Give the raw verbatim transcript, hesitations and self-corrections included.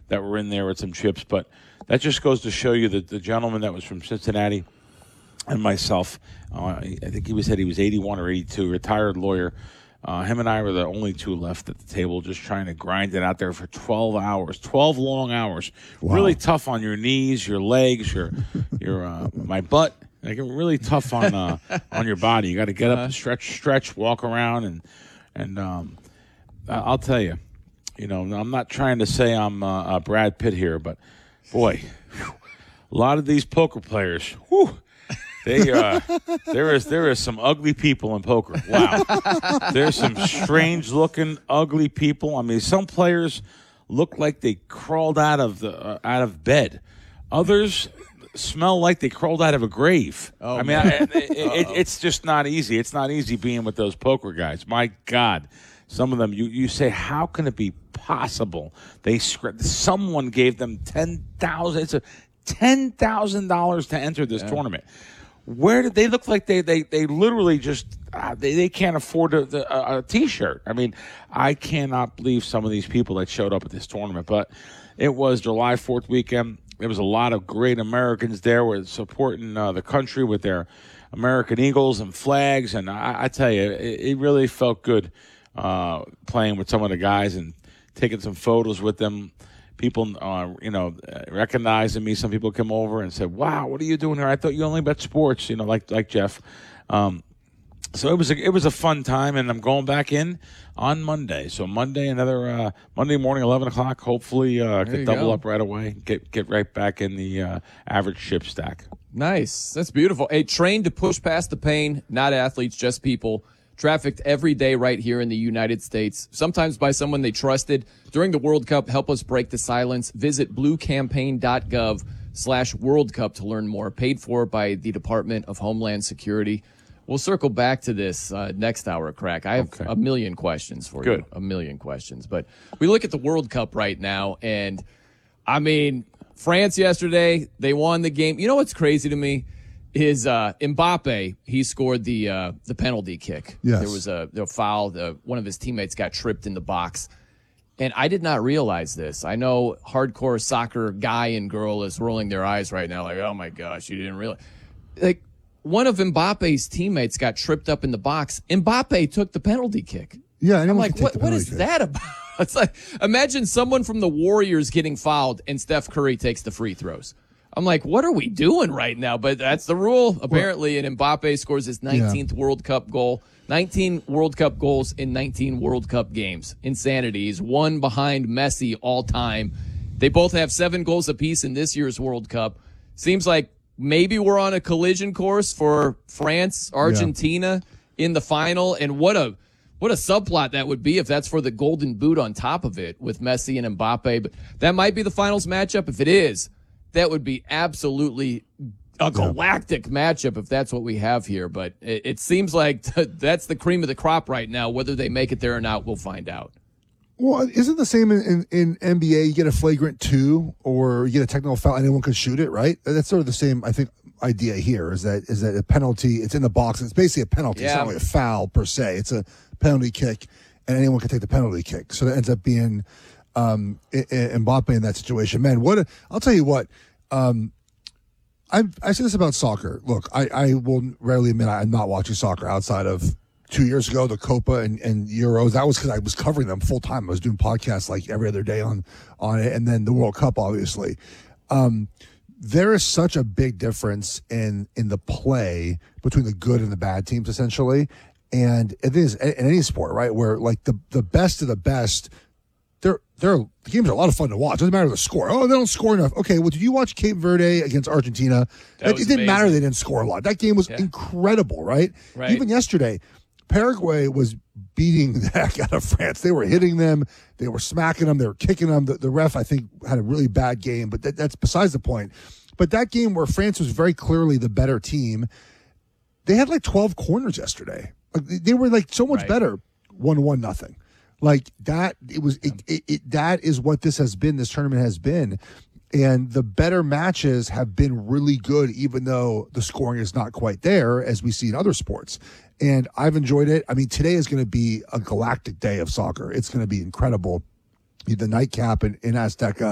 that were in there with some chips. But that just goes to show you that the gentleman that was from Cincinnati and myself, uh, I think he was said he was eighty-one or eighty-two, retired lawyer. Uh, him and I were the only two left at the table, just trying to grind it out there for twelve hours, twelve long hours. Wow. Really tough on your knees, your legs, your your uh, my butt. Like really tough on uh, on your body. You got to get up and stretch, stretch, walk around, and and um, I'll tell you, you know, I'm not trying to say I'm uh, uh, Brad Pitt here, but boy, whew, a lot of these poker players, whew, they uh, there is there is some ugly people in poker. Wow, there's some strange looking ugly people. I mean, some players look like they crawled out of the uh, out of bed. Others smell like they crawled out of a grave. Oh, I mean, I, it, it, it's just not easy. It's not easy being with those poker guys. My God, some of them, you, you say, how can it be possible? They someone gave them ten thousand. It's a ten thousand dollars to enter this yeah. tournament. Where did they look like they they they literally just uh, they they can't afford a, a, a T-shirt? I mean, I cannot believe some of these people that showed up at this tournament. But it was July fourth weekend. There was a lot of great Americans there were supporting uh, the country with their American Eagles and flags. And I, I tell you, it, it really felt good uh, playing with some of the guys and taking some photos with them. People, uh, you know, recognizing me. Some people came over and said, wow, what are you doing here? I thought you only bet sports, you know, like like Jeff. Um, so it was a, it was a fun time, and I'm going back in on Monday. So Monday, another uh, Monday morning, eleven o'clock. Hopefully, uh, could double go. up right away. Get get right back in the uh, average chip stack. Nice, that's beautiful. A trained to push past the pain, not athletes, just people. Trafficked every day right here in the United States, sometimes by someone they trusted. During the World Cup, help us break the silence. Visit bluecampaign.gov slash World Cup to learn more. Paid for by the Department of Homeland Security. We'll circle back to this uh, next hour, Crack. I have okay. a million questions for Good. you. A million questions. But we look at the World Cup right now, and, I mean, France yesterday, they won the game. You know what's crazy to me? Is uh, Mbappe, he scored the uh, the penalty kick. Yes. There was a, a foul. The, one of his teammates got tripped in the box. And I did not realize this. I know hardcore soccer guy and girl is rolling their eyes right now like, oh, my gosh, you didn't realize. Like, one of Mbappe's teammates got tripped up in the box. Mbappe took the penalty kick. Yeah, I'm like, what, what is kick. that about? It's like, imagine someone from the Warriors getting fouled and Steph Curry takes the free throws. I'm like, what are we doing right now? But that's the rule, apparently. And Mbappe scores his nineteenth yeah. World Cup goal. nineteen World Cup goals in nineteen World Cup games. Insanity. He's one behind Messi all time. They both have seven goals apiece in this year's World Cup. Seems like maybe we're on a collision course for France, Argentina yeah. in the final. And what a what a subplot that would be if that's for the Golden Boot on top of it with Messi and Mbappe. But that might be the finals matchup. If it is, that would be absolutely a galactic yeah. matchup if that's what we have here. But it, it seems like that's the cream of the crop right now. Whether they make it there or not, we'll find out. Well, isn't the same in, in, in N B A? You get a flagrant two or you get a technical foul, anyone can shoot it, right? That's sort of the same, I think, idea here is that is that a penalty, it's in the box. It's basically a penalty. Yeah. It's not really a foul per se. It's a penalty kick, and anyone can take the penalty kick. So that ends up being um, Mbappe in that situation. Man, what a, I'll tell you what, um, I I say this about soccer. Look, I, I will rarely admit I'm not watching soccer outside of two years ago, the Copa and, and Euros. That was because I was covering them full time. I was doing podcasts like every other day on, on it, and then the World Cup, obviously. Um, there is such a big difference in in the play between the good and the bad teams, essentially. And it is in any sport, right? Where like the, the best of the best, they're they're the games are a lot of fun to watch. Doesn't matter the score. Oh, they don't score enough. Okay, well, did you watch Cape Verde against Argentina? It, it didn't amazing. matter they didn't score a lot. That game was yeah. incredible, right? Right. Even yesterday, Paraguay was beating the heck out of France. They were hitting them. They were smacking them. They were kicking them. The, the ref, I think, had a really bad game, but that, that's besides the point. But that game where France was very clearly the better team, they had like twelve corners yesterday. Like they were like so much right. better. One one nothing. Like that. It was. It, it, it, that is what this has been. This tournament has been. And the better matches have been really good, even though the scoring is not quite there, as we see in other sports. And I've enjoyed it. I mean, today is going to be a galactic day of soccer. It's going to be incredible. The nightcap in, in Azteca